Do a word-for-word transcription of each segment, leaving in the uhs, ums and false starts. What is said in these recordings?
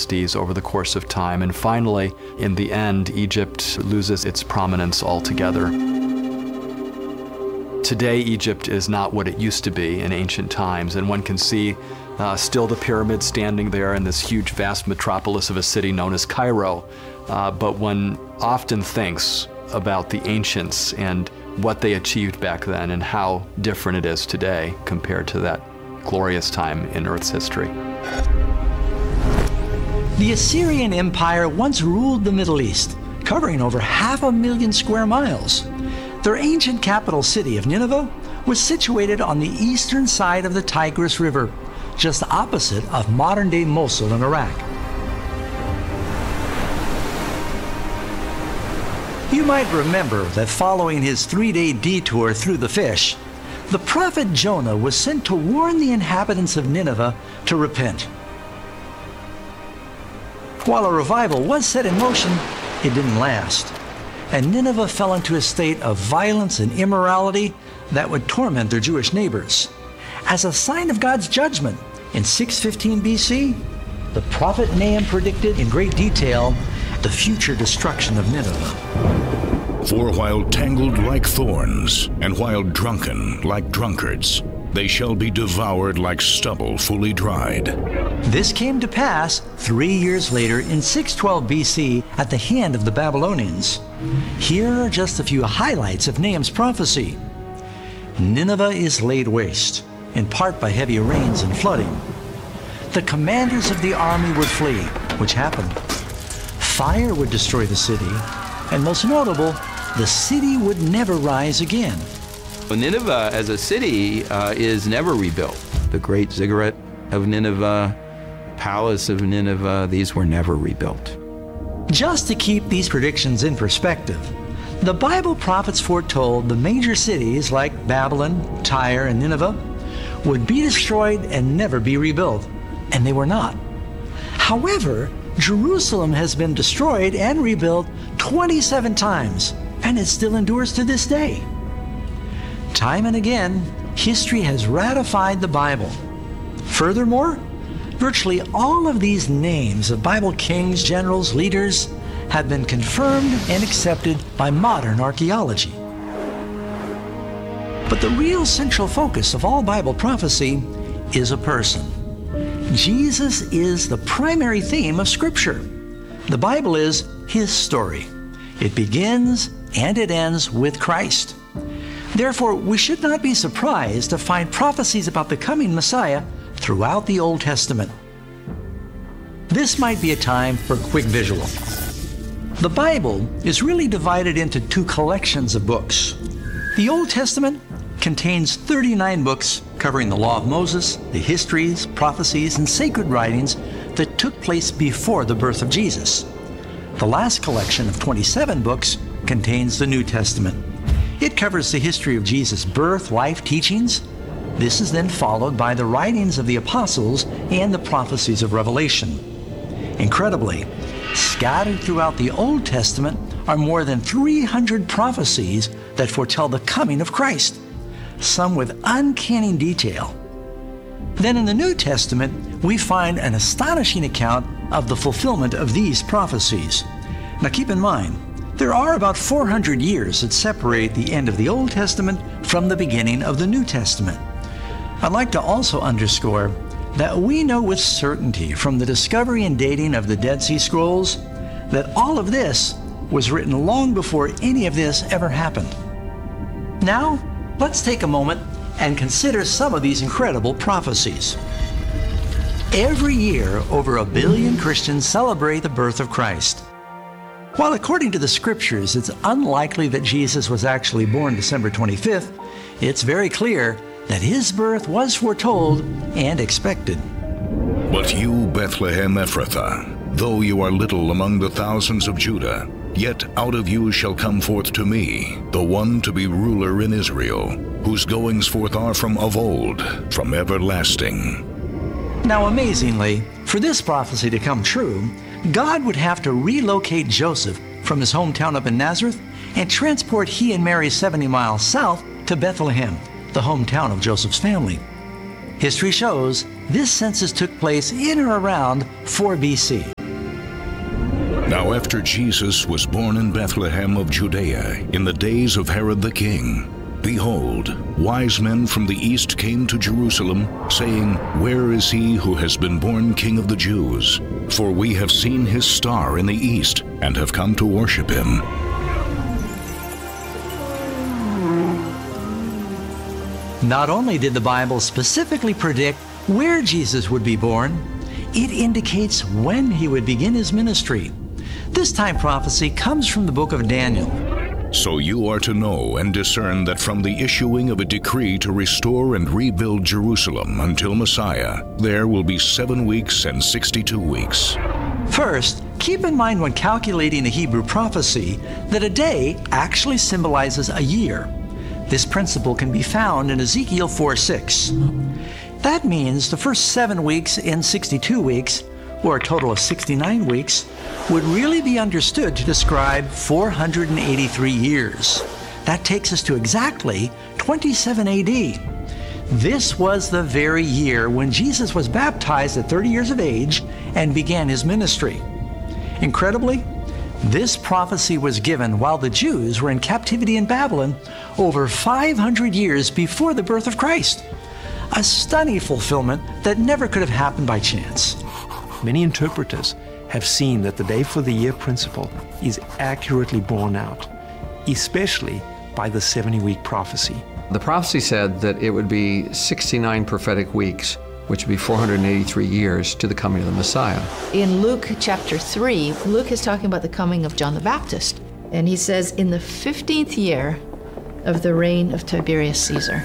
dynasties over the course of time, and finally, in the end, Egypt loses its prominence altogether. Today, Egypt is not what it used to be in ancient times, and one can see uh, still the pyramids standing there in this huge, vast metropolis of a city known as Cairo. Uh, but one often thinks about the ancients and what they achieved back then and how different it is today compared to that glorious time in Earth's history. The Assyrian Empire once ruled the Middle East, covering over half a million square miles. Their ancient capital city of Nineveh was situated on the eastern side of the Tigris River, just opposite of modern-day Mosul in Iraq. You might remember that following his three-day detour through the fish, the prophet Jonah was sent to warn the inhabitants of Nineveh to repent. While a revival was set in motion, it didn't last, and Nineveh fell into a state of violence and immorality that would torment their Jewish neighbors. As a sign of God's judgment, in six fifteen B C, the prophet Nahum predicted in great detail the future destruction of Nineveh. For while tangled like thorns, and while drunken like drunkards, they shall be devoured like stubble fully dried. This came to pass three years later in six twelve B C at the hand of the Babylonians. Here are just a few highlights of Nahum's prophecy. Nineveh is laid waste, in part by heavy rains and flooding. The commanders of the army would flee, which happened. Fire would destroy the city, and most notable, the city would never rise again. Nineveh as a city uh, is never rebuilt. The great ziggurat of Nineveh, palace of Nineveh, these were never rebuilt. Just to keep these predictions in perspective, the Bible prophets foretold the major cities like Babylon, Tyre, and Nineveh would be destroyed and never be rebuilt, and they were not. However, Jerusalem has been destroyed and rebuilt twenty-seven times, and it still endures to this day. Time and again, history has ratified the Bible. Furthermore, virtually all of these names of Bible kings, generals, leaders have been confirmed and accepted by modern archaeology. But the real central focus of all Bible prophecy is a person. Jesus is the primary theme of Scripture. The Bible is His story. It begins and it ends with Christ. Therefore, we should not be surprised to find prophecies about the coming Messiah throughout the Old Testament. This might be a time for a quick visual. The Bible is really divided into two collections of books. The Old Testament contains thirty-nine books covering the Law of Moses, the histories, prophecies, and sacred writings that took place before the birth of Jesus. The last collection of twenty-seven books contains the New Testament. It covers the history of Jesus' birth, life, teachings. This is then followed by the writings of the apostles and the prophecies of Revelation. Incredibly, scattered throughout the Old Testament are more than three hundred prophecies that foretell the coming of Christ, some with uncanny detail. Then in the New Testament, we find an astonishing account of the fulfillment of these prophecies. Now keep in mind, there are about four hundred years that separate the end of the Old Testament from the beginning of the New Testament. I'd like to also underscore that we know with certainty from the discovery and dating of the Dead Sea Scrolls that all of this was written long before any of this ever happened. Now, let's take a moment and consider some of these incredible prophecies. Every year, over a billion Christians celebrate the birth of Christ. While according to the scriptures, it's unlikely that Jesus was actually born December twenty-fifth, it's very clear that his birth was foretold and expected. But you, Bethlehem Ephrathah, though you are little among the thousands of Judah, yet out of you shall come forth to me the one to be ruler in Israel, whose goings forth are from of old, from everlasting. Now amazingly, for this prophecy to come true, God would have to relocate Joseph from his hometown up in Nazareth and transport he and Mary seventy miles south to Bethlehem, the hometown of Joseph's family. History shows this census took place in or around four B C. Now after Jesus was born in Bethlehem of Judea in the days of Herod the king, behold, wise men from the east came to Jerusalem, saying, Where is he who has been born King of the Jews? For we have seen his star in the east, and have come to worship him. Not only did the Bible specifically predict where Jesus would be born, it indicates when he would begin his ministry. This time prophecy comes from the book of Daniel. So you are to know and discern that from the issuing of a decree to restore and rebuild Jerusalem until Messiah, there will be seven weeks and sixty-two weeks. First, keep in mind when calculating a Hebrew prophecy that a day actually symbolizes a year. This principle can be found in Ezekiel four six. That means the first seven weeks in sixty-two weeks, or a total of sixty-nine weeks, would really be understood to describe four hundred eighty-three years. That takes us to exactly twenty-seven A D. This was the very year when Jesus was baptized at thirty years of age and began his ministry. Incredibly, this prophecy was given while the Jews were in captivity in Babylon over five hundred years before the birth of Christ. A stunning fulfillment that never could have happened by chance. Many interpreters have seen that the day for the year principle is accurately borne out, especially by the seventy-week prophecy. The prophecy said that it would be sixty-nine prophetic weeks, which would be four hundred eighty-three years to the coming of the Messiah. In Luke chapter three, Luke is talking about the coming of John the Baptist. And he says, in the fifteenth year of the reign of Tiberius Caesar.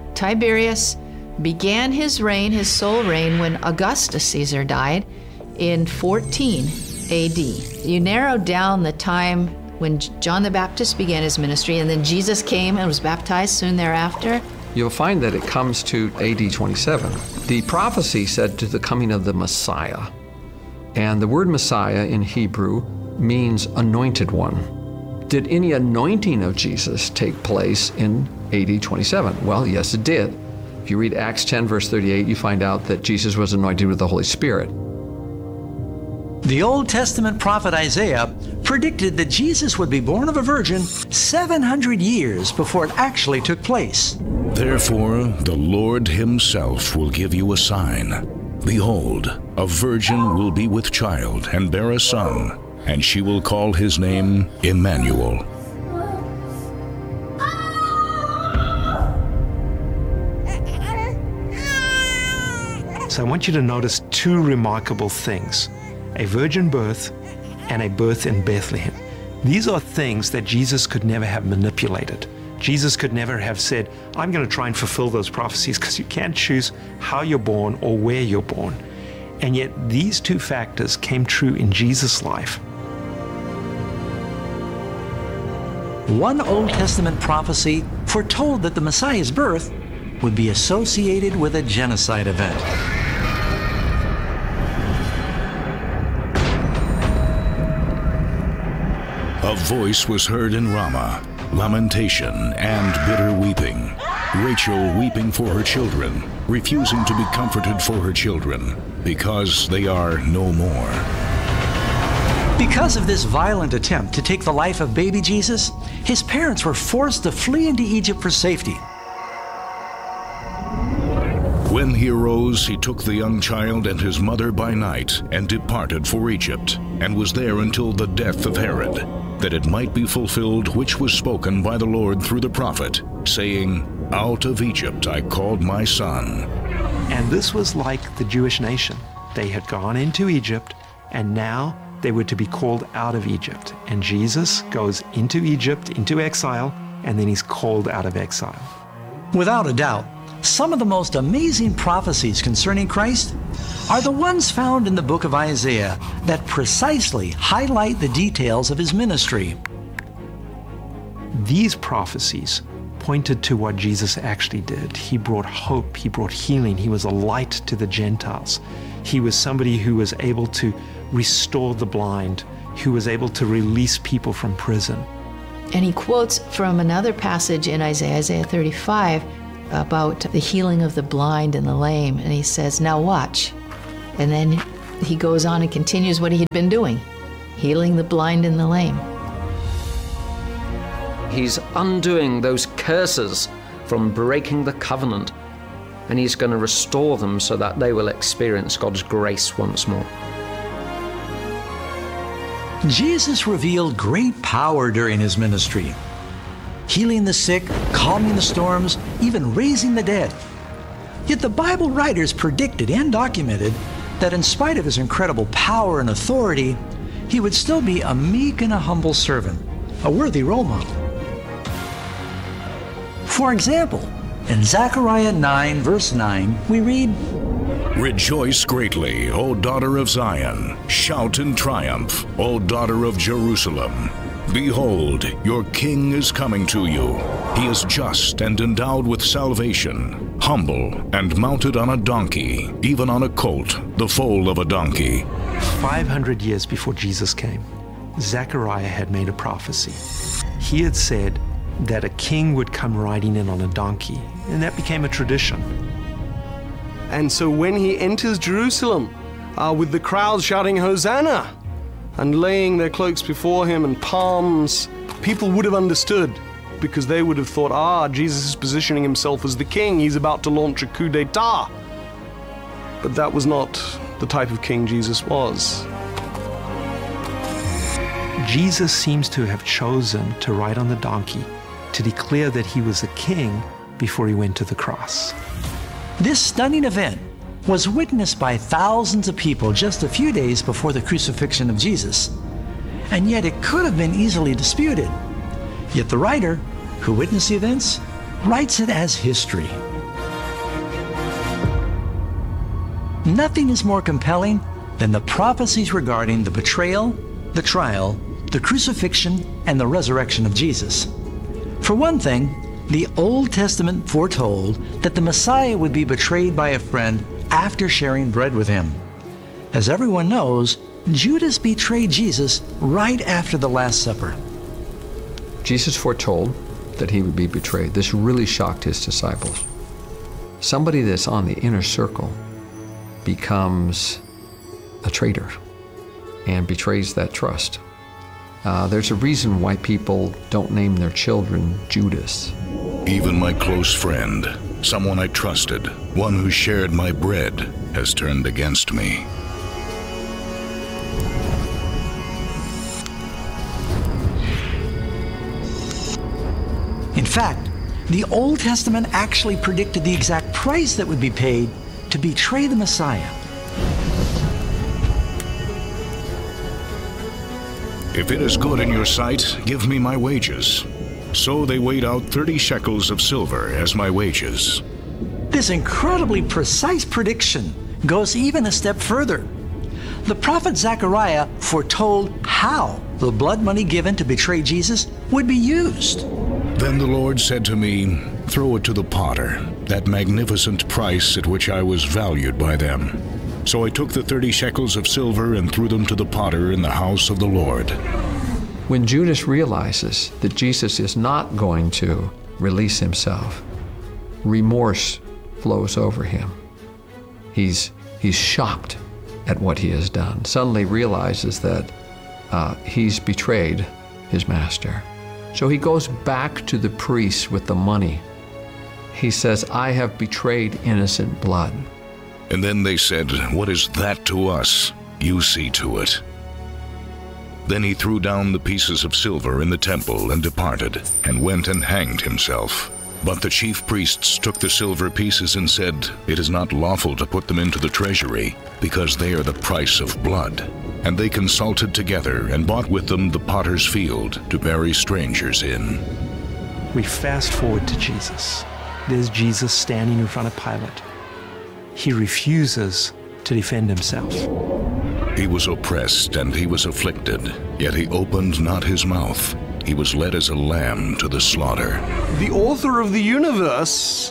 Tiberius began his reign, his sole reign, when Augustus Caesar died in fourteen A D. You narrow down the time when John the Baptist began his ministry, and then Jesus came and was baptized soon thereafter. You'll find that it comes to A D twenty-seven. The prophecy said to the coming of the Messiah. And the word Messiah in Hebrew means anointed one. Did any anointing of Jesus take place in A D twenty-seven? Well, yes, it did. If you read Acts ten, verse thirty-eight, you find out that Jesus was anointed with the Holy Spirit. The Old Testament prophet Isaiah predicted that Jesus would be born of a virgin seven hundred years before it actually took place. Therefore, the Lord himself will give you a sign. Behold, a virgin will be with child and bear a son, and she will call his name Emmanuel. So I want you to notice two remarkable things: a virgin birth and a birth in Bethlehem. These are things that Jesus could never have manipulated. Jesus could never have said, I'm going to try and fulfill those prophecies, because you can't choose how you're born or where you're born. And yet these two factors came true in Jesus' life. One Old Testament prophecy foretold that the Messiah's birth would be associated with a genocide event. A voice was heard in Ramah, lamentation and bitter weeping. Rachel weeping for her children, refusing to be comforted for her children, because they are no more. Because of this violent attempt to take the life of baby Jesus, his parents were forced to flee into Egypt for safety. When he arose, he took the young child and his mother by night, and departed for Egypt, and was there until the death of Herod, that it might be fulfilled which was spoken by the Lord through the prophet, saying, Out of Egypt I called my son. And this was like the Jewish nation. They had gone into Egypt, and now they were to be called out of Egypt. And Jesus goes into Egypt, into exile, and then he's called out of exile. Without a doubt, some of the most amazing prophecies concerning Christ are the ones found in the book of Isaiah that precisely highlight the details of his ministry. These prophecies pointed to what Jesus actually did. He brought hope, he brought healing, he was a light to the Gentiles. He was somebody who was able to restore the blind, who was able to release people from prison. And he quotes from another passage in Isaiah, Isaiah thirty-five, about the healing of the blind and the lame. And he says, now watch. And then he goes on and continues what he had been doing. healing the blind and the lame. He's undoing those curses from breaking the covenant, and he's going to restore them so that they will experience God's grace once more. Jesus revealed great power during his ministry, healing the sick, calming the storms, even raising the dead. Yet the Bible writers predicted and documented that in spite of his incredible power and authority, he would still be a meek and a humble servant, a worthy role model. For example, in Zechariah nine, verse nine, we read, Rejoice greatly, O daughter of Zion. Shout in triumph, O daughter of Jerusalem. Behold, your king is coming to you. He is just and endowed with salvation, humble and mounted on a donkey, even on a colt, the foal of a donkey. five hundred years before Jesus came, Zechariah had made a prophecy. He had said that a king would come riding in on a donkey, and that became a tradition. And so when he enters Jerusalem, uh, with the crowds shouting Hosanna and laying their cloaks before him and palms, people would have understood, because they would have thought, ah, Jesus is positioning himself as the king. He's about to launch a coup d'etat. But that was not the type of king Jesus was. Jesus seems to have chosen to ride on the donkey to declare that he was a king before he went to the cross. This stunning event was witnessed by thousands of people just a few days before the crucifixion of Jesus, and yet it could have been easily disputed. Yet the writer, who witnessed the events, writes it as history. Nothing is more compelling than the prophecies regarding the betrayal, the trial, the crucifixion, and the resurrection of Jesus. For one thing, the Old Testament foretold that the Messiah would be betrayed by a friend after sharing bread with him. As everyone knows, Judas betrayed Jesus right after the Last Supper. Jesus foretold that he would be betrayed. This really shocked his disciples. Somebody that's on the inner circle becomes a traitor and betrays that trust. Uh, there's a reason why people don't name their children Judas. Even my close friend, someone I trusted, one who shared my bread, has turned against me. In fact, the Old Testament actually predicted the exact price that would be paid to betray the Messiah. If it is good in your sight, give me my wages. So they weighed out thirty shekels of silver as my wages. This incredibly precise prediction goes even a step further. The prophet Zechariah foretold how the blood money given to betray Jesus would be used. Then the Lord said to me, throw it to the potter, that magnificent price at which I was valued by them. So I took the thirty shekels of silver and threw them to the potter in the house of the Lord. When Judas realizes that Jesus is not going to release himself, remorse flows over him. He's, he's shocked at what he has done, suddenly realizes that uh, he's betrayed his master. So he goes back to the priests with the money. He says, I have betrayed innocent blood. And then they said, what is that to us? You see to it. Then he threw down the pieces of silver in the temple and departed, and went and hanged himself. But the chief priests took the silver pieces and said, it is not lawful to put them into the treasury, because they are the price of blood. And they consulted together and bought with them the potter's field to bury strangers in. We fast forward to Jesus. There's Jesus standing in front of Pilate. He refuses to defend himself. He was oppressed and he was afflicted, yet he opened not his mouth. He was led as a lamb to the slaughter. The author of the universe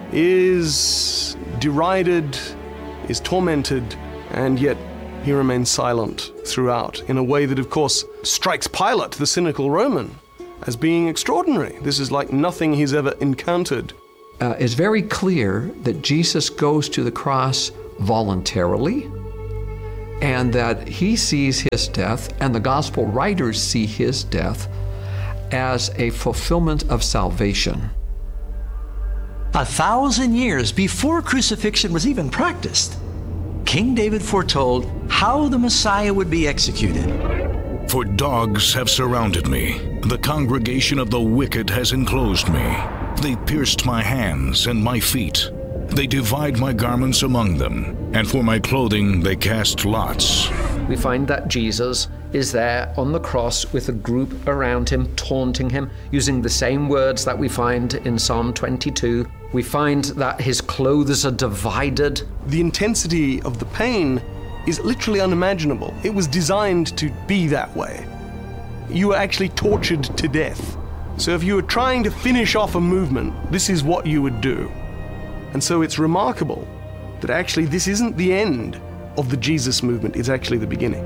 is derided, is tormented, and yet he remains silent throughout in a way that, of course, strikes Pilate, the cynical Roman, as being extraordinary. This is like nothing he's ever encountered. Uh, it's very clear that Jesus goes to the cross voluntarily, and that he sees his death, and the gospel writers see his death as a fulfillment of salvation. A thousand years before crucifixion was even practiced, King David foretold how the Messiah would be executed. For dogs have surrounded me. The congregation of the wicked has enclosed me. They pierced my hands and my feet. They divide my garments among them, and for my clothing they cast lots. We find that Jesus is there on the cross with a group around him, taunting him, using the same words that we find in Psalm twenty-two. We find that his clothes are divided. The intensity of the pain is literally unimaginable. It was designed to be that way. You were actually tortured to death. So if you were trying to finish off a movement, this is what you would do. And so it's remarkable that actually this isn't the end of the Jesus movement, it's actually the beginning.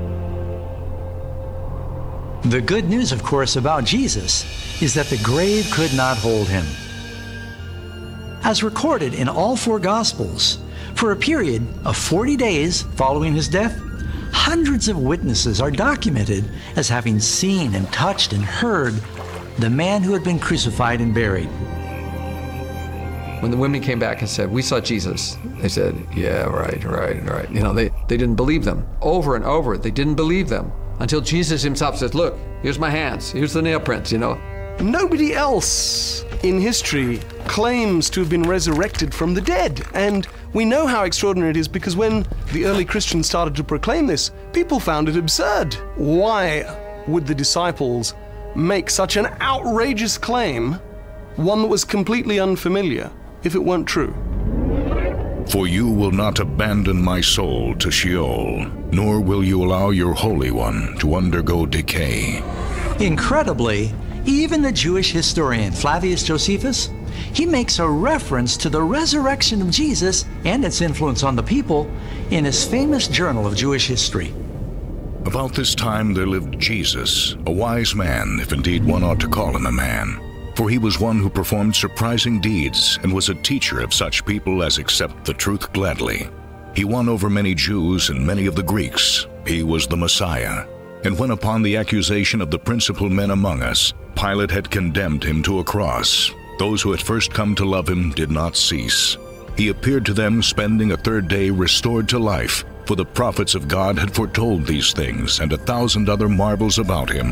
The good news, of course, about Jesus is that the grave could not hold him. As recorded in all four Gospels, for a period of forty days following his death, hundreds of witnesses are documented as having seen and touched and heard the man who had been crucified and buried. When the women came back and said, "We saw Jesus," they said, "Yeah, right, right, right." You know, they, they didn't believe them. Over and over, they didn't believe them until Jesus himself says, "Look, here's my hands, here's the nail prints," you know. Nobody else in history claims to have been resurrected from the dead. And we know how extraordinary it is because when the early Christians started to proclaim this, people found it absurd. Why would the disciples make such an outrageous claim, one that was completely unfamiliar, if it weren't true? For you will not abandon my soul to Sheol, nor will you allow your Holy One to undergo decay. Incredibly, even the Jewish historian Flavius Josephus, he makes a reference to the resurrection of Jesus and its influence on the people in his famous Journal of Jewish History. About this time there lived Jesus, a wise man, if indeed one ought to call him a man. For he was one who performed surprising deeds and was a teacher of such people as accept the truth gladly. He won over many Jews and many of the Greeks. He was the Messiah. And when upon the accusation of the principal men among us, Pilate had condemned him to a cross, those who had first come to love him did not cease. He appeared to them, spending a third day restored to life, for the prophets of God had foretold these things and a thousand other marvels about him.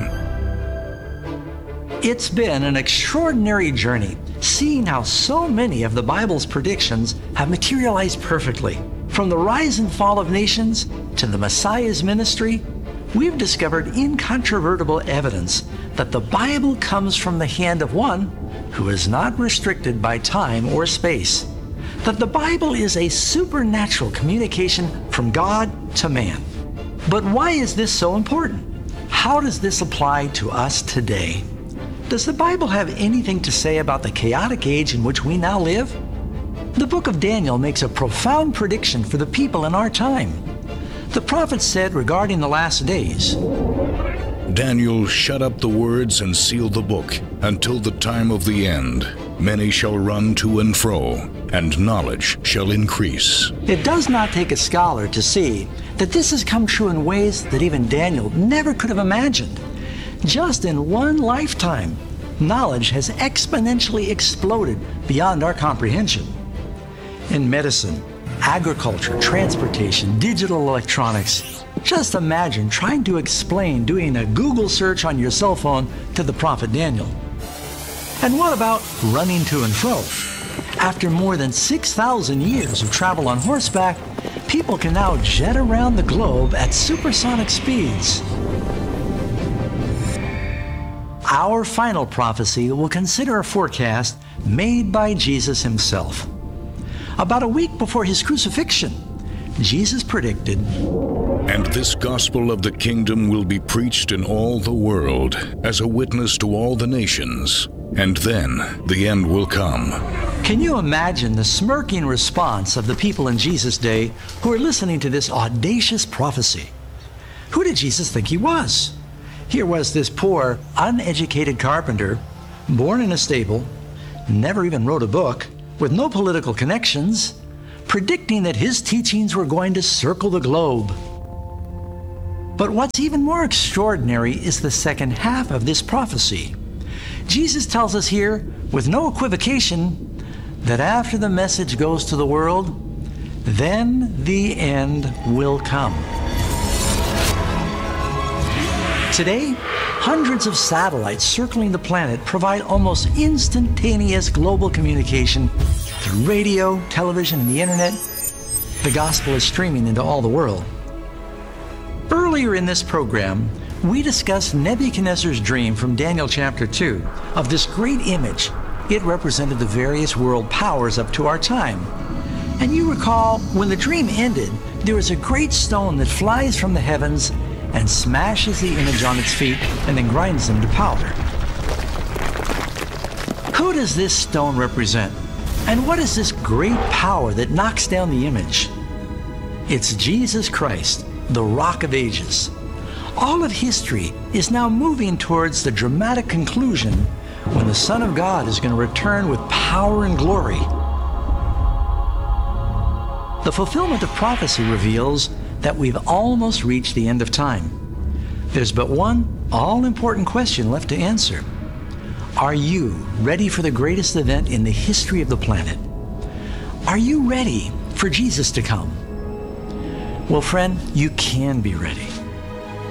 It's been an extraordinary journey, seeing how so many of the Bible's predictions have materialized perfectly. From the rise and fall of nations to the Messiah's ministry, we've discovered incontrovertible evidence that the Bible comes from the hand of one who is not restricted by time or space, that the Bible is a supernatural communication from God to man. But why is this so important? How does this apply to us today? Does the Bible have anything to say about the chaotic age in which we now live? The book of Daniel makes a profound prediction for the people in our time. The prophet said regarding the last days, Daniel, shut up the words and seal the book until the time of the end. Many shall run to and fro, and knowledge shall increase. It does not take a scholar to see that this has come true in ways that even Daniel never could have imagined. Just in one lifetime, knowledge has exponentially exploded beyond our comprehension. In medicine, agriculture, transportation, digital electronics, just imagine trying to explain doing a Google search on your cell phone to the prophet Daniel. And what about running to and fro? After more than six thousand years of travel on horseback, people can now jet around the globe at supersonic speeds. Our final prophecy will consider a forecast made by Jesus himself. About a week before his crucifixion, Jesus predicted, And this gospel of the kingdom will be preached in all the world as a witness to all the nations, and then the end will come. Can you imagine the smirking response of the people in Jesus' day who were listening to this audacious prophecy? Who did Jesus think he was? Here was this poor, uneducated carpenter, born in a stable, never even wrote a book, with no political connections, predicting that his teachings were going to circle the globe. But what's even more extraordinary is the second half of this prophecy. Jesus tells us here, with no equivocation, that after the message goes to the world, then the end will come. Today, hundreds of satellites circling the planet provide almost instantaneous global communication through radio, television, and the internet. The gospel is streaming into all the world. Earlier in this program, we discussed Nebuchadnezzar's dream from Daniel chapter two of this great image. It represented the various world powers up to our time. And you recall, when the dream ended, there was a great stone that flies from the heavens and smashes the image on its feet and then grinds them to powder. Who does this stone represent? And what is this great power that knocks down the image? It's Jesus Christ, the Rock of Ages. All of history is now moving towards the dramatic conclusion when the Son of God is going to return with power and glory. The fulfillment of prophecy reveals that we've almost reached the end of time. There's but one all-important question left to answer. Are you ready for the greatest event in the history of the planet? Are you ready for Jesus to come? Well, friend, you can be ready.